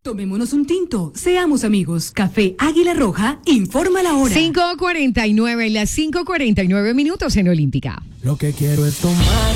Tomémonos un tinto, seamos amigos. Café Águila Roja, informa la hora. 5:49, las 5:49 minutos en Olímpica. Lo que quiero es tomar